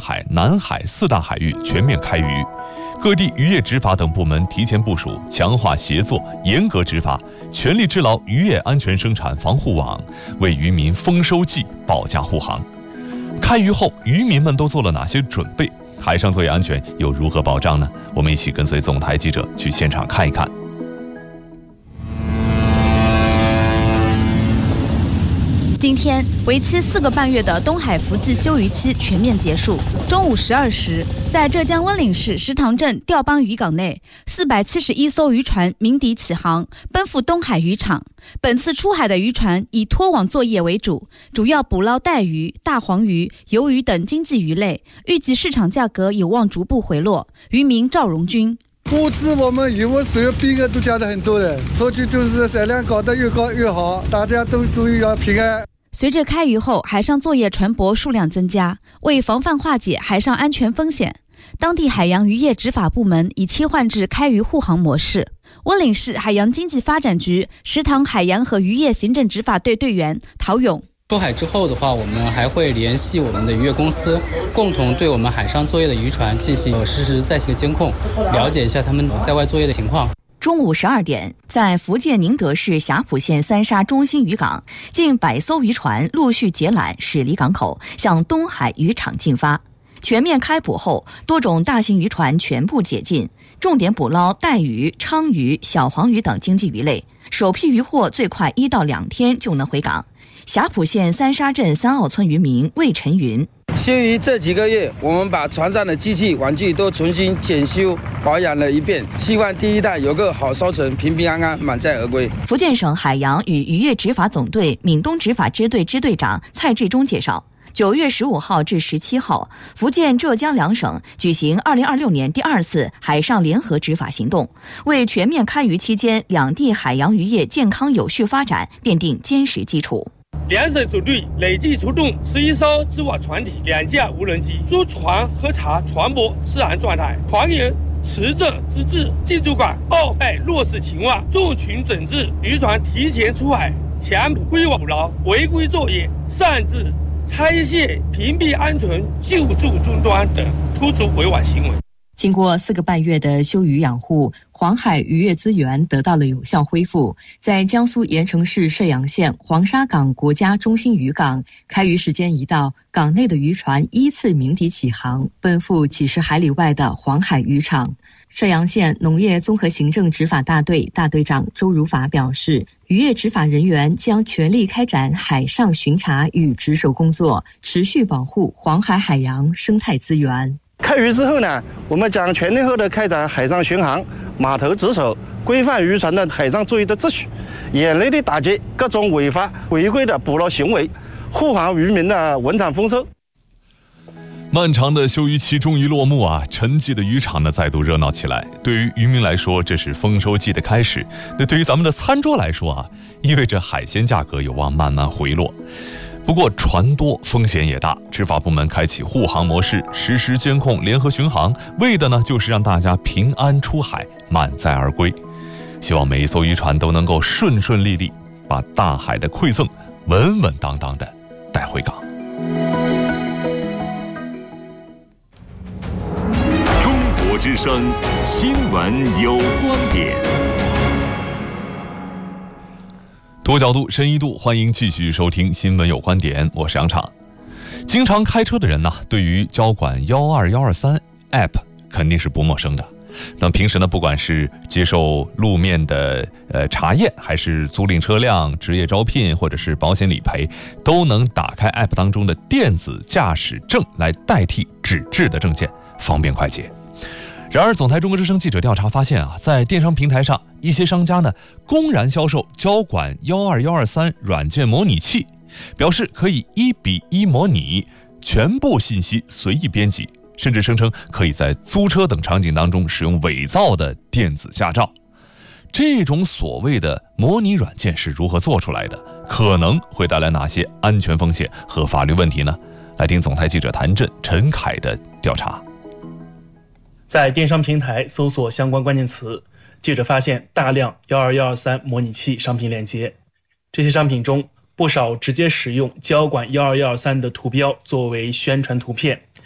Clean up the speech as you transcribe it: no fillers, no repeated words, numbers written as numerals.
海、南海4大海域全面开渔。各地渔业执法等部门提前部署，强化协作，严格执法，全力织牢渔业安全生产防护网，为渔民丰收季保驾护航。开渔后，渔民们都做了哪些准备？海上作业安全又如何保障呢？我们一起跟随总台记者去现场看一看。 今天，为期4个半月的东海伏季休渔期全面结束。中午12时，在浙江温岭市石塘镇钓帮渔港内，471艘渔船鸣笛起航，奔赴东海渔场。本次出海的渔船以拖网作业为主，主要捕捞带鱼、大黄鱼、鱿鱼等经济鱼类，预计市场价格有望逐步回落。渔民赵荣军。 物资我们渔获所有兵额都加的很多的，出去就是产量搞得越高越好，大家都注意要平安。 随着开渔后，海上作业船舶数量增加，为防范化解海上安全风险，当地海洋渔业执法部门已切换至开渔护航模式。温岭市海洋经济发展局石塘海洋和渔业行政执法队队员陶勇。 出海之后的话，我们还会联系我们的渔业公司，共同对我们海上作业的渔船进行实时在线监控，了解一下他们在外作业的情况。 中午12点，在福建宁德市霞浦县三沙中心渔港，近100艘渔船陆续结缆驶离港口，向东海渔场进发。全面开捕后，多种大型渔船全部解禁，重点捕捞带鱼、鲳鱼、小黄鱼等经济鱼类，首批渔获最快1到2天就能回港。霞浦县三沙镇3澳村渔民魏晨云。 休渔这几个月，我们把船上的机器玩具都重新检修保养了一遍，希望第一代有个好收成，平平安安，满载而归。 福建省海洋与渔业执法总队闽东执法支队支队长蔡志忠介绍，9月15号至17号，福建、浙江两省举行2026年第2次海上联合执法行动，为全面开渔期间两地海洋渔业健康有序发展奠定坚实基础。 两省组队累计出动11艘织网船体、2架无人机，驻船核查船舶治安状态，船员持证资质、进驻港报备落实情况，众群整治渔船提前出海、强捕归网捕捞、违规作业、擅自拆卸、屏蔽安全救助终端等突出违法行为。 经过4个半月的休渔养护，黄海渔业资源得到了有效恢复。在江苏盐城市射阳县黄沙港国家中心渔港，开渔时间一到，港内的渔船依次鸣笛起航，奔赴几十海里外的黄海渔场。射阳县农业综合行政执法大队大队长周如法表示，渔业执法人员将全力开展海上巡查与值守工作，持续保护黄海海洋生态资源。 开渔之后呢，我们将全天候的开展海上巡航、码头值守，规范渔船的海上作业的秩序，严厉的打击各种违法违规的捕捞行为，护航渔民的文产丰收。 漫长的休渔期终于落幕啊，沉寂的渔场呢再度热闹起来。对于渔民来说，这是丰收季的开始；那对于咱们的餐桌来说啊，意味着海鲜价格有望慢慢回落。不过船多风险也大，执法部门开启护航模式，实时监控、联合巡航，为的呢就是让大家平安出海，满载而归。希望每一艘渔船都能够顺顺利利，把大海的馈赠稳稳当当的带回港。 中国之声新闻有观点。 多角度、深一度，欢迎继续收听《新闻有观点》，我是杨畅。经常开车的人呢，对于交管12123 App 肯定是不陌生的。那平时呢，不管是接受路面的查验，还是租赁车辆、职业招聘，或者是保险理赔，都能打开 App 当中的电子驾驶证来代替纸质的证件，方便快捷。然而，总台中国之声记者调查发现啊，在电商平台上，一些商家呢公然销售交管12123软件模拟器，表示可以1:1模拟，全部信息随意编辑，甚至声称可以在租车等场景当中使用伪造的电子驾照。这种所谓的模拟软件是如何做出来的？可能会带来哪些安全风险和法律问题呢？来听总台记者谭震、陈凯的调查。 在电商平台搜索相关关键词，记者发现大量12123模拟器商品链接。这些商品中，不少直接使用交管12123的图标作为宣传图片，